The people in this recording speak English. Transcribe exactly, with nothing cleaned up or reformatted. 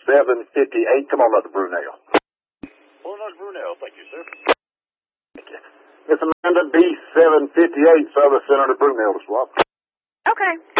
seven fifty-eight. Come on up to Brunel. Pulling on to Brunel. Thank you, sir. Thank you. Miss Amanda, B seven fifty-eight, Service Center to Brunel to swap. Okay.